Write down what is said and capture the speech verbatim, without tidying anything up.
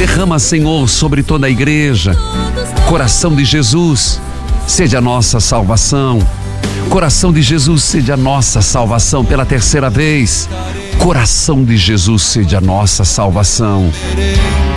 Derrama, Senhor, sobre toda a igreja. Coração de Jesus, seja a nossa salvação. Coração de Jesus, seja a nossa salvação pela terceira vez. Coração de Jesus, seja a nossa salvação.